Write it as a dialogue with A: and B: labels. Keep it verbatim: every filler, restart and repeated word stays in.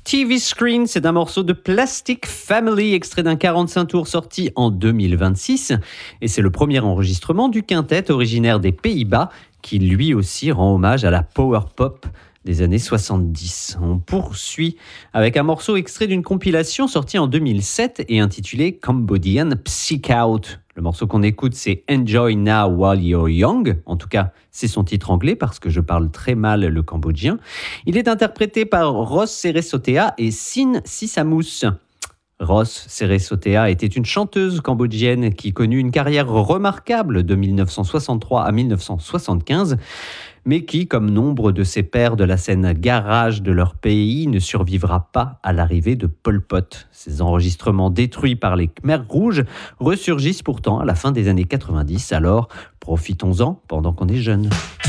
A: T V Screen, c'est un morceau de Plastic Family, extrait d'un quarante-cinq tours sorti en deux mille vingt-six. Et c'est le premier enregistrement du quintet originaire des Pays-Bas, qui lui aussi rend hommage à la power pop des années soixante-dix. On poursuit avec un morceau extrait d'une compilation sortie en deux mille sept et intitulé Cambodian Psych Out. Le morceau qu'on écoute, c'est Enjoy Now While You're Young. En tout cas, c'est son titre anglais parce que je parle très mal le cambodgien. Il est interprété par Ross Seresotea et Sin Sisamous. Ross Seresotea était une chanteuse cambodgienne qui connut une carrière remarquable de dix-neuf cent soixante-trois à dix-neuf cent soixante-quinze, mais qui, comme nombre de ses pairs de la scène garage de leur pays, ne survivra pas à l'arrivée de Pol Pot. Ces enregistrements détruits par les Khmers rouges ressurgissent pourtant à la fin des années quatre-vingt-dix, alors profitons-en pendant qu'on est jeune.